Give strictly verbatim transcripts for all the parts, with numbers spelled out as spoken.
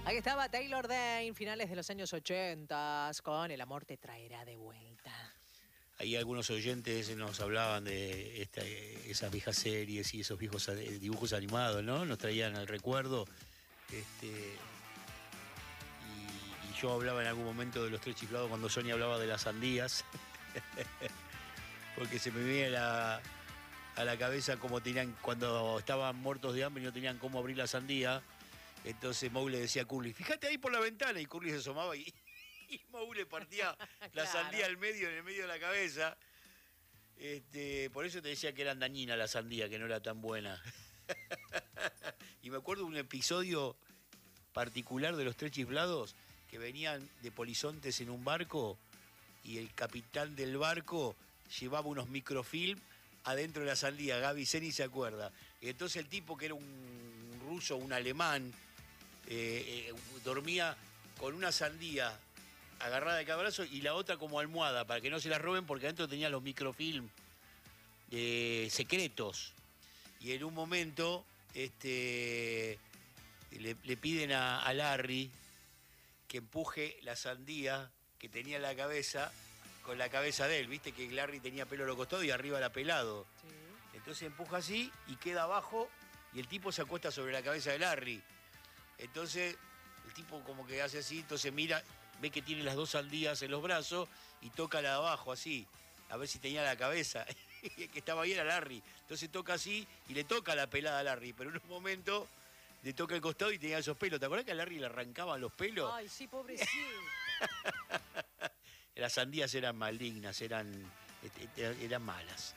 Aquí estaba Taylor Dayne, finales de los años ochenta, con El amor te traerá de vuelta. Ahí algunos oyentes nos hablaban de esta, esas viejas series y esos viejos dibujos animados, ¿no? Nos traían al recuerdo. Este, y, y yo hablaba en algún momento de Los Tres Chiflados cuando Sonia hablaba de las sandías. Porque se me viene a la, a la cabeza como tenían cuando estaban muertos de hambre y no tenían cómo abrir la sandía. Entonces Moe le decía a Curly, fíjate ahí por la ventana, y Curly se asomaba y, y Moe le partía Claro. la sandía al medio, en el medio de la cabeza. Este, por eso te decía que eran dañinas la sandía, que no era tan buena. Y me acuerdo de un episodio particular de Los Tres Chiflados, que venían de polizontes en un barco y el capitán del barco llevaba unos microfilm adentro de la sandía. Gaby Zeni se acuerda. Y entonces el tipo, que era un ruso, un alemán, eh, eh, dormía con una sandía agarrada de cada brazo y la otra como almohada para que no se la roben, porque adentro tenía los microfilm eh, secretos. Y en un momento este, le, le piden a, a Larry que empuje la sandía que tenía en la cabeza con la cabeza de él. Viste que Larry tenía pelo a los costados y arriba era pelado. Sí. Entonces empuja así y queda abajo y el tipo se acuesta sobre la cabeza de Larry. Entonces el tipo como que hace así, entonces mira, ve que tiene las dos sandías en los brazos y toca la de abajo así, a ver si tenía la cabeza. Y el que estaba ahí era Larry. Entonces toca así y le toca la pelada a Larry, pero en un momento le toca el costado y tenía esos pelos. ¿Te acordás que a Larry le arrancaban los pelos? Ay, sí, pobrecito. Las sandías eran malignas, eran, eran malas.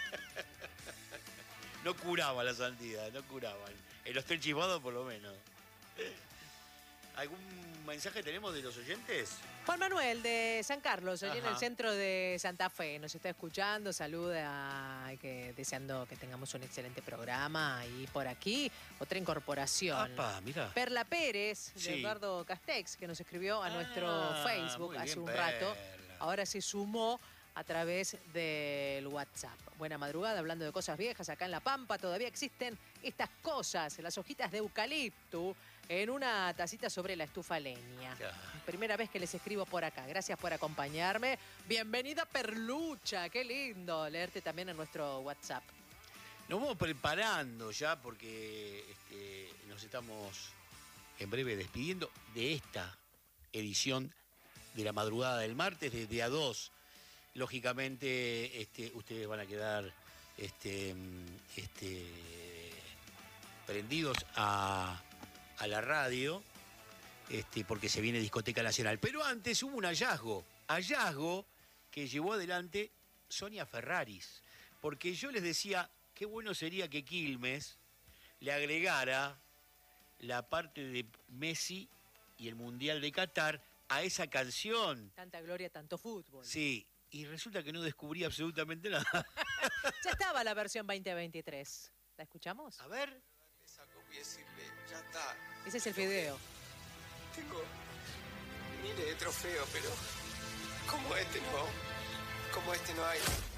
No curaban las sandías, no curaban. En Los Tres Chiflados por lo menos. ¿Algún mensaje tenemos de los oyentes? Juan Manuel de San Carlos, allí en Ajá. el centro de Santa Fe, nos está escuchando, saluda, que, deseando que tengamos un excelente programa. Y por aquí, otra incorporación. Apa, mirá. Perla Pérez, de Sí. Eduardo Castex, que nos escribió a Ah, nuestro Facebook muy hace bien, un Perla. rato. Ahora se sumó a través del WhatsApp. Buena madrugada, hablando de cosas viejas. Acá en La Pampa todavía existen estas cosas, las hojitas de eucalipto en una tacita sobre la estufa leña. Ya. Primera vez que les escribo por acá. Gracias por acompañarme. Bienvenida, Perlucha. Qué lindo leerte también en nuestro WhatsApp. Nos vamos preparando ya porque este, nos estamos en breve despidiendo de esta edición de la madrugada del martes, desde A dos. Lógicamente, este, ustedes van a quedar este, este, prendidos a, a la radio, este, porque se viene Discoteca Nacional. Pero antes hubo un hallazgo, hallazgo que llevó adelante Sonia Ferraris. Porque yo les decía, qué bueno sería que Quilmes le agregara la parte de Messi y el Mundial de Qatar a esa canción. Tanta gloria, tanto fútbol. Sí. Y resulta que no descubrí absolutamente nada. Ya estaba la versión veinte veintitrés. ¿La escuchamos? A ver. Le saco y decirle, ya está. Ese es el video. Tengo miles de trofeos, pero como este no, como este no hay.